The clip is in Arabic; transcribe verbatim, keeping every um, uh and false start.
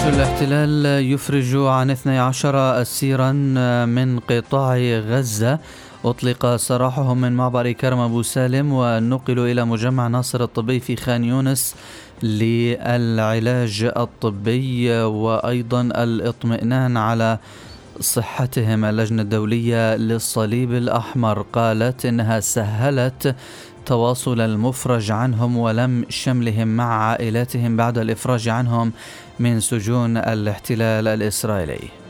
جيش الاحتلال يفرج عن اثني عشر أسيرا من قطاع غزة أطلق سراحهم من معبر كرم أبو سالم ونقلوا إلى مجمع ناصر الطبي في خان يونس للعلاج الطبي وأيضا الاطمئنان على صحتهم. اللجنة الدولية للصليب الأحمر قالت إنها سهلت تواصل المفرج عنهم ولم شملهم مع عائلاتهم بعد الإفراج عنهم من سجون الاحتلال الإسرائيلي.